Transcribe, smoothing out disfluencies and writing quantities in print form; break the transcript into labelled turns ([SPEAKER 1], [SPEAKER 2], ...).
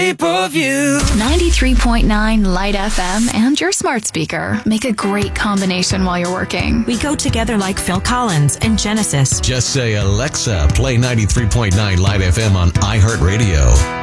[SPEAKER 1] Pay-per-view.
[SPEAKER 2] 93.9 Light FM and your smart speaker make a great combination while you're working.
[SPEAKER 3] We go together like Phil Collins and Genesis.
[SPEAKER 4] Just say, Alexa, play 93.9 Light FM on iHeartRadio.